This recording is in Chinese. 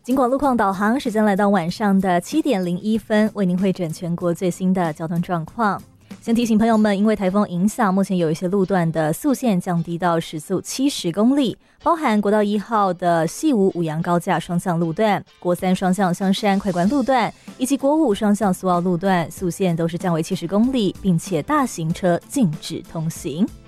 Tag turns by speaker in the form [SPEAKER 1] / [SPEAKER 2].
[SPEAKER 1] 经过路况导航，时间来到晚上的7点01分，为您汇整全国最新的交通状况。先提醒朋友们，因为台风影响，目前有一些路段的速限降低到时速70公里，包含国道1号的细武五杨高架双向路段、国3双向香山快关路段以及国5双向苏澳路段，速限都是降为70公里，并且大型车禁止通行。